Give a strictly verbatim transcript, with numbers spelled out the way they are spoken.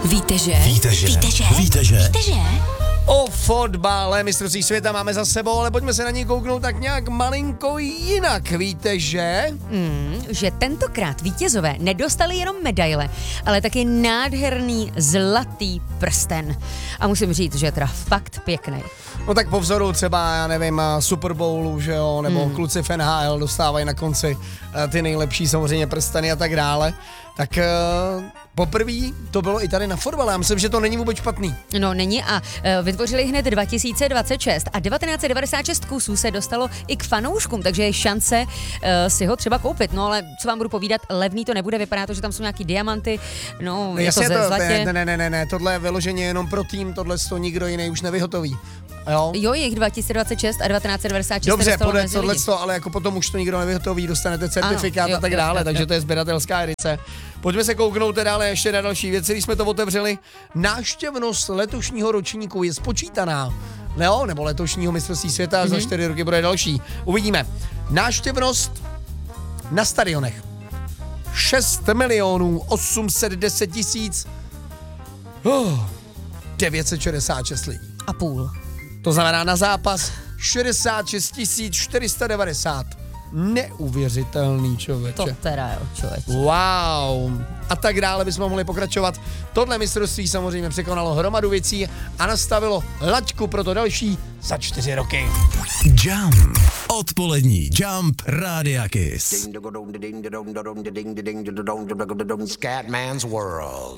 Víte, že? Víte, že? Víte, že? Víte, že? Víte, že? O fotbale mistrovství světa máme za sebou, ale pojďme se na něj kouknout tak nějak malinko jinak. Víte, že? Mm, že tentokrát vítězové nedostali jenom medaile, ale taky nádherný zlatý prsten. A musím říct, že je teda fakt pěkný. No tak po vzoru třeba, já nevím, Super Bowlu, že jo, nebo mm. kluci v N H L dostávají na konci uh, ty nejlepší samozřejmě prsteny a tak dále. Tak uh, poprvé to bylo i tady na fotbale, já myslím, že to není vůbec špatný. No není a uh, vytvořili hned dva tisíce dvacet šest a devatenáct set devadesát šest kusů se dostalo i k fanouškům, takže je šance uh, si ho třeba koupit. No ale co vám budu povídat, levný to nebude, vypadá to, že tam jsou nějaký diamanty, no, no je to ze zlatě. Ne, ne, ne, ne, ne, tohle je vyloženě jenom pro tým, tohle to nikdo jiný už nevyhotoví. Jo, jo jich dva tisíce dvacet šest a devatenáct set devadesát šest. Dobře, podle tohle, ale jako potom už to nikdo nevyhotoví, dostanete certifikát ano, a tak jo, dále, jo, takže jo. To je sběratelská edice. Pojďme se kouknout teda ale ještě na další věci, když jsme to otevřeli. Návštěvnost letošního ročníku je spočítaná. No, nebo letošního mistrovství světa, mm-hmm. za čtyři roky bude další. Uvidíme. Návštěvnost na stadionech. šest milionů osm set deset tisíc oh, devět set šedesát šest lidí. A půl. To znamená na zápas šedesát šest tisíc čtyři sta devadesát. Neuvěřitelný, člověče. To teda jo, člověče. Wow. A tak dále bychom mohli pokračovat. Tohle mistrovství samozřejmě překonalo hromadu věcí a nastavilo laťku pro to další za čtyři roky. Jump. Odpolední Jump Rádia Kiss. Scatman's World.